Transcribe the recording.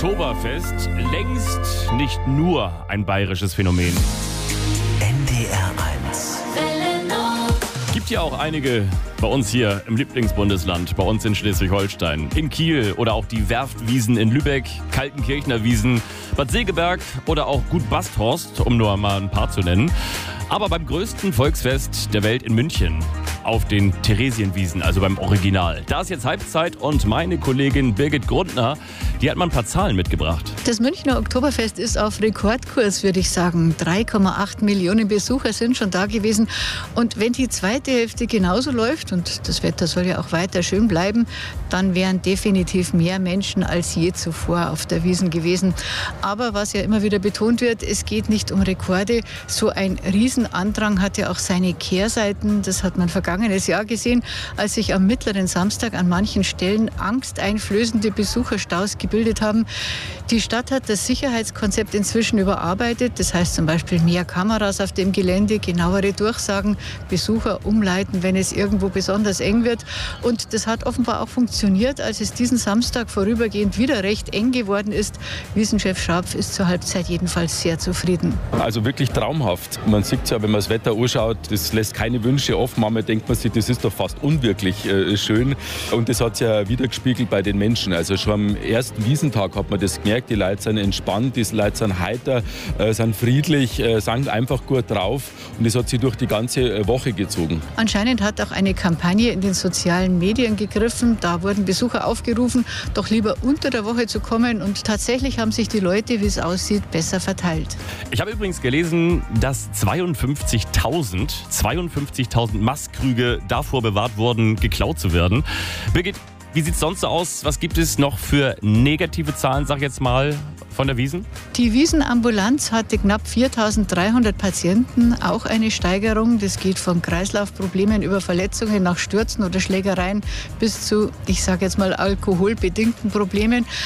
Oktoberfest längst nicht nur ein bayerisches Phänomen. NDR 1. Gibt ja auch einige bei uns hier im Lieblingsbundesland, bei uns in Schleswig-Holstein, in Kiel oder auch die Werftwiesen in Lübeck, Kaltenkirchner Wiesen, Bad Segeberg oder auch Gut Basthorst, um nur mal ein paar zu nennen. Aber beim größten Volksfest der Welt in München, auf den Theresienwiesen, also beim Original. Da ist jetzt Halbzeit und meine Kollegin Birgit Grundner, die hat mal ein paar Zahlen mitgebracht. Das Münchner Oktoberfest ist auf Rekordkurs, würde ich sagen. 3,8 Millionen Besucher sind schon da gewesen. Und wenn die zweite Hälfte genauso läuft, und das Wetter soll ja auch weiter schön bleiben, dann wären definitiv mehr Menschen als je zuvor auf der Wiesn gewesen. Aber was ja immer wieder betont wird, es geht nicht um Rekorde. So ein Riesenandrang hat ja auch seine Kehrseiten. Das hat man vergangenes Jahr gesehen, als sich am mittleren Samstag an manchen Stellen angsteinflößende Besucherstaus gebildet haben. Die Stadt hat das Sicherheitskonzept inzwischen überarbeitet. Das heißt zum Beispiel mehr Kameras auf dem Gelände, genauere Durchsagen, Besucher umleiten, wenn es irgendwo besonders eng wird. Und das hat offenbar auch funktioniert, als es diesen Samstag vorübergehend wieder recht eng geworden ist. Wiesenchef Schrapf ist zur Halbzeit jedenfalls sehr zufrieden. Also wirklich traumhaft. Man sieht es ja, wenn man das Wetter anschaut, das lässt keine Wünsche offen. Manchmal denkt man sich, das ist doch fast unwirklich schön. Und das hat sich ja wiedergespiegelt bei den Menschen. Also schon am ersten Wiesentag hat man das gemerkt. Die Leute sind entspannt, die Leute sind heiter, sind friedlich, sind einfach gut drauf. Und das hat sich durch die ganze Woche gezogen. Anscheinend hat auch eine Kampagne in den sozialen Medien gegriffen. Da wurden Besucher aufgerufen, doch lieber unter der Woche zu kommen. Und tatsächlich haben sich die Leute, wie es aussieht, besser verteilt. Ich habe übrigens gelesen, dass 52.000 Mastkrüge davor bewahrt wurden, geklaut zu werden. Birgit, wie sieht es sonst so aus? Was gibt es noch für negative Zahlen, sag ich jetzt mal, von der Wiesn? Die Wiesenambulanz hatte knapp 4.300 Patienten, auch eine Steigerung. Das geht von Kreislaufproblemen über Verletzungen nach Stürzen oder Schlägereien bis zu, ich sage jetzt mal, alkoholbedingten Problemen.